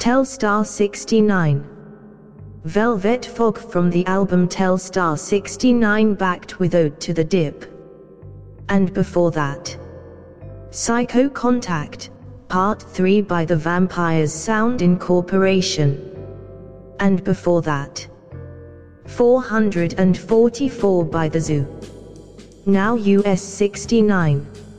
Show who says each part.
Speaker 1: Telstar 69. Velvet Fog from the album Telstar 69 backed with Ode to the Dip. And before that, Psycho Contact, Part 3 by the Vampires Sound Incorporation. And before that, 444 by the Zoo. Now US 69.